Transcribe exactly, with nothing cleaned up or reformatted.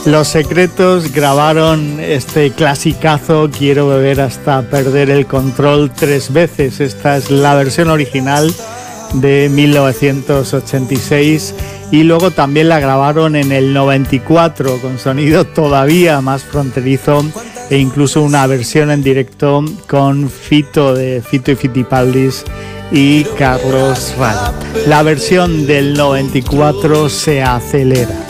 Los Secretos grabaron este clasicazo Quiero beber hasta perder el control tres veces. Esta es la versión original de mil novecientos ochenta y seis y luego también la grabaron en el noventa y cuatro con sonido todavía más fronterizo e incluso una versión en directo con Fito de Fito y Fitipaldis y Carlos Raya. La versión del noventa y cuatro se acelera.